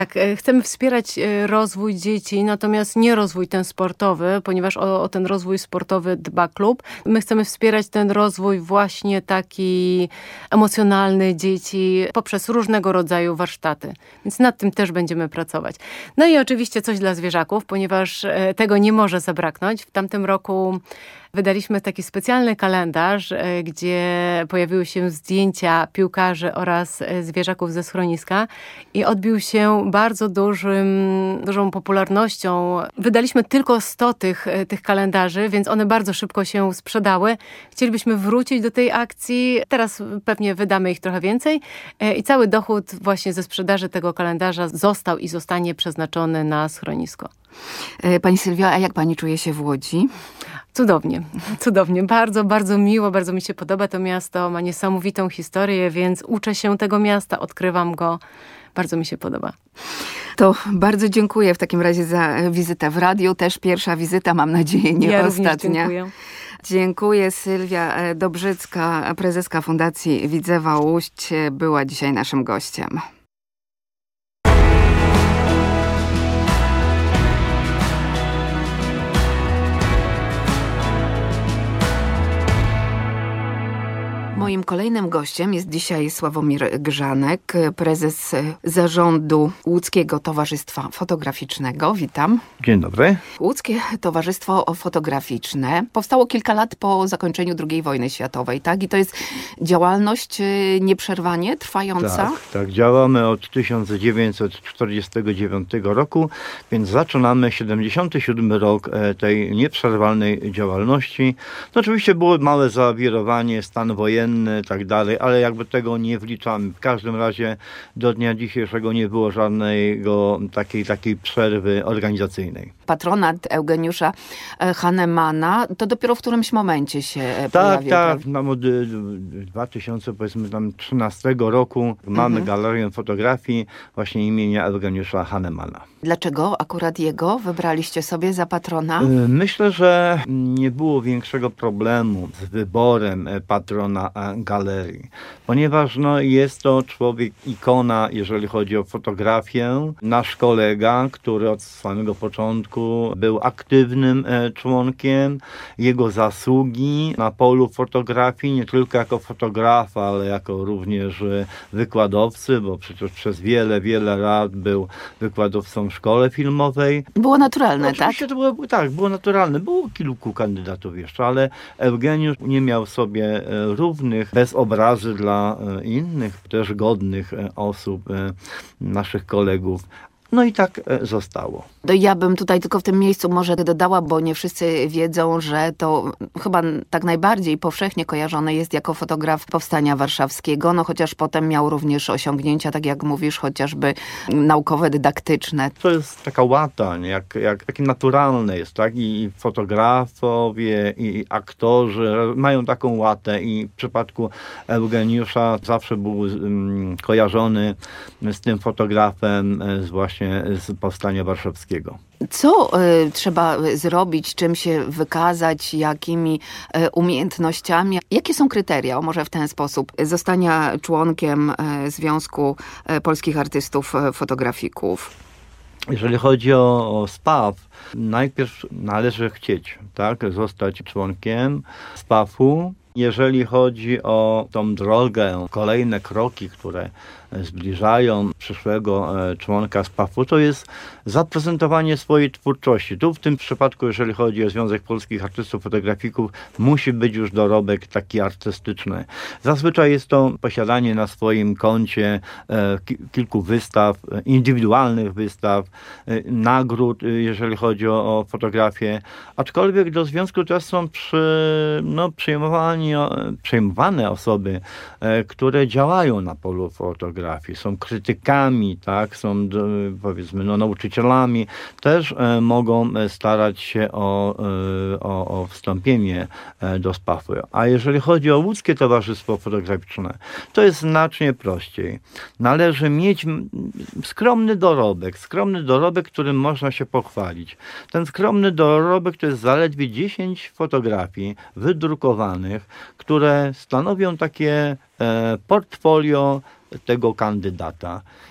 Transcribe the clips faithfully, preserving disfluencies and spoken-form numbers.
Tak, e, chcemy wspierać e, rozwój dzieci, natomiast nie rozwój ten sportowy, ponieważ o, o ten rozwój sportowy dba klub. My chcemy wspierać ten rozwój właśnie taki emocjonalny dzieci poprzez różnego rodzaju warsztaty. Więc nad tym też będziemy pracować. No i oczywiście coś dla zwierzaków, ponieważ e, tego nie może zabraknąć. W tamtym roku wydaliśmy taki specjalny kalendarz, e, gdzie pojawiły się zdjęcia piłkarzy oraz e, zwierzaków ze schroniska i odbił się bardzo dużym, dużą popularnością. Wydaliśmy tylko sto tych, e, tych kalendarzy, więc one bardzo szybko się sprzedały. Chcielibyśmy wrócić do tej akcji. Teraz pewnie wydamy ich trochę więcej e, i cały dochód właśnie ze sprzedaży tego kalendarza został i zostanie przeznaczony na schronisko. Pani Sylwio, a jak pani czuje się w Łodzi? Cudownie, cudownie. Bardzo, bardzo miło, bardzo mi się podoba to miasto. Ma niesamowitą historię, więc uczę się tego miasta, odkrywam go. Bardzo mi się podoba. To bardzo dziękuję w takim razie za wizytę w radiu. Też pierwsza wizyta, mam nadzieję, nie ja ostatnia. Dziękuję. Dziękuję. Sylwia Dobrzycka, prezeska Fundacji Widzewa Łódź, była dzisiaj naszym gościem. Moim kolejnym gościem jest dzisiaj Sławomir Grzanek, prezes zarządu Łódzkiego Towarzystwa Fotograficznego. Witam. Dzień dobry. Łódzkie Towarzystwo Fotograficzne powstało kilka lat po zakończeniu drugiej wojny światowej, tak? I to jest działalność nieprzerwanie trwająca? Tak, tak. Działamy od tysiąc dziewięćset czterdziestego dziewiątego roku, więc zaczynamy siedemdziesiąty siódmy rok tej nieprzerwalnej działalności. No oczywiście było małe zawirowanie, stan wojenny, i tak dalej, ale jakby tego nie wliczamy. W każdym razie do dnia dzisiejszego nie było żadnego takiej, takiej przerwy organizacyjnej. Patronat Eugeniusza Hahnemana to dopiero w którymś momencie się tak, pojawił. Tak, tak. Mam od dwa tysiące trzynastego roku mamy mhm. galerię fotografii właśnie imienia Eugeniusza Hahnemana. Dlaczego akurat jego wybraliście sobie za patrona? Myślę, że nie było większego problemu z wyborem patrona galerii, ponieważ no, jest to człowiek ikona, jeżeli chodzi o fotografię. Nasz kolega, który od samego początku był aktywnym członkiem, jego zasługi na polu fotografii, nie tylko jako fotografa, ale jako również wykładowcy, bo przecież przez wiele, wiele lat był wykładowcą w szkole filmowej. Było naturalne, no, tak? To było, tak, było naturalne. Było kilku kandydatów jeszcze, ale Eugeniusz nie miał sobie równych, bez obrazy dla innych, też godnych osób, naszych kolegów. No i tak zostało. Ja bym tutaj tylko w tym miejscu może dodała, bo nie wszyscy wiedzą, że to chyba tak najbardziej powszechnie kojarzone jest jako fotograf Powstania Warszawskiego, no chociaż potem miał również osiągnięcia, tak jak mówisz, chociażby naukowe, dydaktyczne. To jest taka łata, nie? Jak, jak takie naturalne jest, tak? I fotografowie, i aktorzy mają taką łatę i w przypadku Eugeniusza zawsze był um, kojarzony z tym fotografem z właśnie z Powstania Warszawskiego. Co y, trzeba zrobić, czym się wykazać, jakimi y, umiejętnościami? Jakie są kryteria, o może w ten sposób, zostania członkiem y, Związku y, Polskich Artystów y, Fotografików? Jeżeli chodzi o, o SPAF, najpierw należy chcieć, tak, zostać członkiem SPAF-u. Jeżeli chodzi o tą drogę, kolejne kroki, które zbliżają przyszłego członka SPAF-u, to jest zaprezentowanie swojej twórczości. Tu w tym przypadku, jeżeli chodzi o Związek Polskich Artystów Fotografików, musi być już dorobek taki artystyczny. Zazwyczaj jest to posiadanie na swoim koncie kilku wystaw, indywidualnych wystaw, nagród, jeżeli chodzi o, o fotografię. Aczkolwiek do związku też są przy, no, przyjmowani, przyjmowane osoby, które działają na polu fotografii. Są krytykami, tak, są powiedzmy no, nauczycielami, też e, mogą starać się o, e, o, o wstąpienie do SPAF-u. A jeżeli chodzi o Łódzkie Towarzystwo Fotograficzne, to jest znacznie prościej. Należy mieć skromny dorobek, skromny dorobek, którym można się pochwalić. Ten skromny dorobek to jest zaledwie dziesięć fotografii wydrukowanych, które stanowią takie e, portfolio tego kandydata.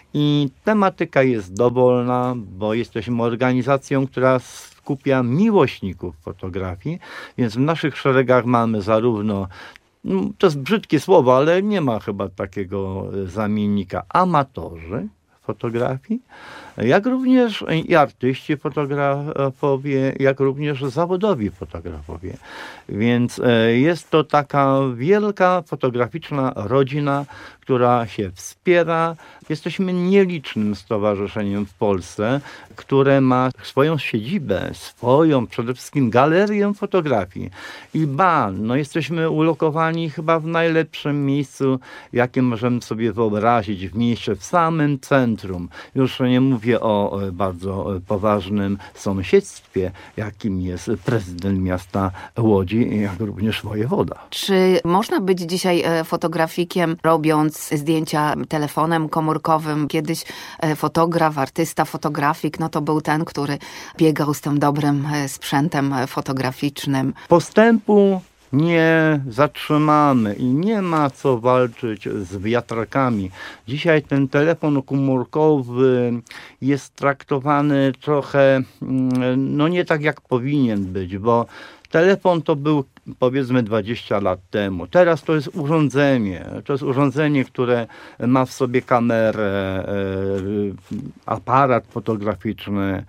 I tematyka jest dowolna, bo jesteśmy organizacją, która skupia miłośników fotografii, więc w naszych szeregach mamy zarówno, no, to jest brzydkie słowo, ale nie ma chyba takiego zamiennika, amatorzy fotografii, jak również i artyści fotografowie, jak również zawodowi fotografowie. Więc jest to taka wielka fotograficzna rodzina, która się wspiera. Jesteśmy nielicznym stowarzyszeniem w Polsce, które ma swoją siedzibę, swoją przede wszystkim galerię fotografii. I ba, no jesteśmy ulokowani chyba w najlepszym miejscu, jakie możemy sobie wyobrazić, w mieście w samym centrum. Już nie mówię o bardzo poważnym sąsiedztwie, jakim jest prezydent miasta Łodzi, jak również wojewoda. Czy można być dzisiaj fotografikiem, robiąc zdjęcia telefonem komórkowym? Kiedyś fotograf, artysta, fotografik, no to był ten, który biegał z tym dobrym sprzętem fotograficznym. Postępu nie zatrzymamy i nie ma co walczyć z wiatrakami. Dzisiaj ten telefon komórkowy jest traktowany trochę, no nie tak jak powinien być, bo telefon to był powiedzmy dwadzieścia lat temu. Teraz to jest urządzenie. To jest urządzenie, które ma w sobie kamerę, aparat fotograficzny,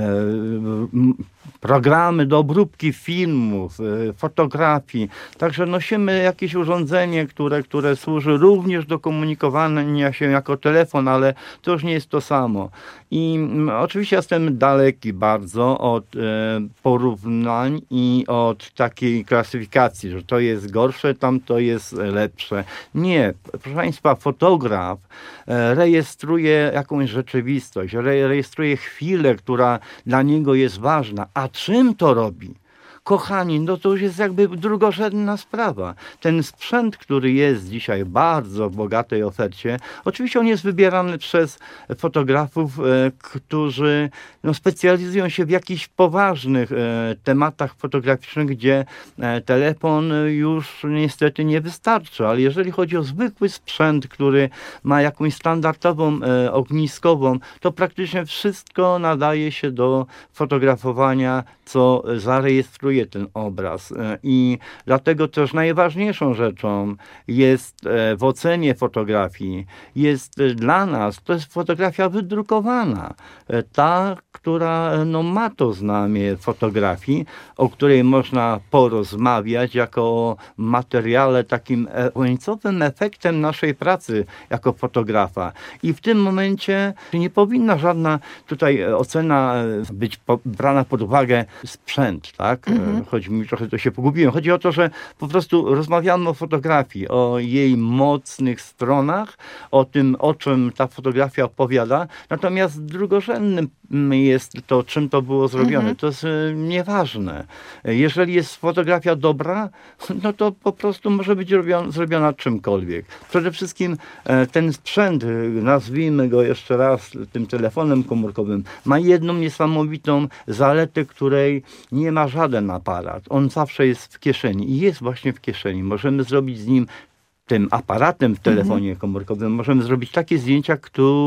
programy do obróbki filmów, fotografii. Także nosimy jakieś urządzenie, które, które służy również do komunikowania się jako telefon, ale to już nie jest to samo. I oczywiście jestem daleki bardzo od porównań i od takiej klasyfikacji, że to jest gorsze, tamto jest lepsze. Nie, proszę Państwa, fotograf rejestruje jakąś rzeczywistość, rejestruje chwilę, która dla niego jest ważna. A czym to robi? Kochani, no to już jest jakby drugorzędna sprawa. Ten sprzęt, który jest dzisiaj bardzo w bogatej ofercie, oczywiście on jest wybierany przez fotografów, e, którzy no, specjalizują się w jakichś poważnych e, tematach fotograficznych, gdzie e, telefon już niestety nie wystarczy, ale jeżeli chodzi o zwykły sprzęt, który ma jakąś standardową e, ogniskową, to praktycznie wszystko nadaje się do fotografowania, co zarejestruje ten obraz. I dlatego też najważniejszą rzeczą jest w ocenie fotografii, jest dla nas, to jest fotografia wydrukowana. Ta, która no, ma to znamię fotografii, o której można porozmawiać jako o materiale takim końcowym efektem naszej pracy jako fotografa. I w tym momencie nie powinna żadna tutaj ocena być brana pod uwagę sprzęt, tak? Mhm. Chodzi mi trochę, to się pogubiłem. Chodzi o to, że po prostu rozmawiamy o fotografii, o jej mocnych stronach, o tym, o czym ta fotografia opowiada. Natomiast drugorzędnym jest to, czym to było zrobione. Mhm. To jest y, nieważne. Jeżeli jest fotografia dobra, no to po prostu może być robiona, zrobiona czymkolwiek. Przede wszystkim e, ten sprzęt, nazwijmy go jeszcze raz tym telefonem komórkowym, ma jedną niesamowitą zaletę, której nie ma żaden aparat. On zawsze jest w kieszeni i jest właśnie w kieszeni. Możemy zrobić z nim, tym aparatem w telefonie mhm. komórkowym, możemy zrobić takie zdjęcia,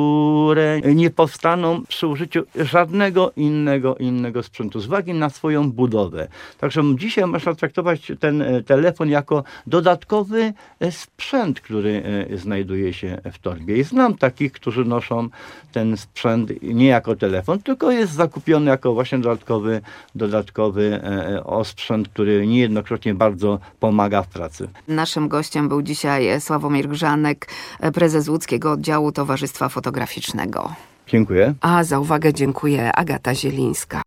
które nie powstaną przy użyciu żadnego innego, innego sprzętu, z uwagi na swoją budowę. Także dzisiaj można traktować ten telefon jako dodatkowy sprzęt, który znajduje się w torbie. I znam takich, którzy noszą ten sprzęt nie jako telefon, tylko jest zakupiony jako właśnie dodatkowy, dodatkowy osprzęt, który niejednokrotnie bardzo pomaga w pracy. Naszym gościem był dzisiaj Sławomir Grzanek, prezes Łódzkiego Oddziału Towarzystwa Fotograficznego. Dziękuję. A za uwagę dziękuję Agata Zielińska.